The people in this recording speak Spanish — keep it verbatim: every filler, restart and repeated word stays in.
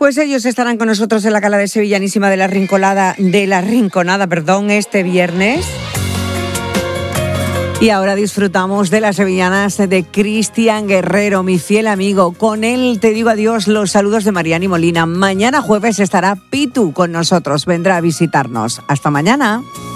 Pues ellos estarán con nosotros en la Cala de Sevillanísima de la Rinconada, de la Rinconada, perdón, este viernes. Y ahora disfrutamos de las sevillanas de Cristian Guerrero, mi fiel amigo. Con él te digo adiós, los saludos de Mariani Molina. Mañana jueves estará Pitu con nosotros, vendrá a visitarnos. Hasta mañana.